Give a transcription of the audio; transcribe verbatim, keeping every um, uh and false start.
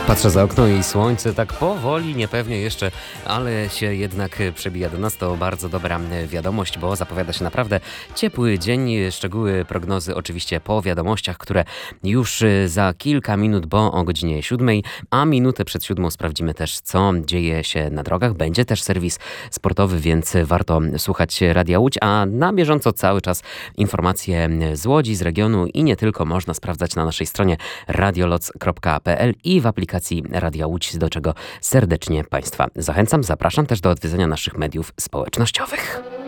Patrzę za okno i słońce tak powoli, niepewnie jeszcze, ale się jednak przebija do nas. To bardzo dobra wiadomość, bo zapowiada się naprawdę ciepły dzień. Szczegóły prognozy oczywiście po wiadomościach, które już za kilka minut, bo o godzinie siódmej, a minutę przed siódmą sprawdzimy też, co dzieje się na drogach. Będzie też serwis sportowy, więc warto słuchać Radia Łódź, a na bieżąco cały czas informacje z Łodzi, z regionu i nie tylko można sprawdzać na naszej stronie radioloc kropka p l i w aplikacji Radia Łódź, do czego serdecznie Państwa zachęcam. Zapraszam też do odwiedzenia naszych mediów społecznościowych.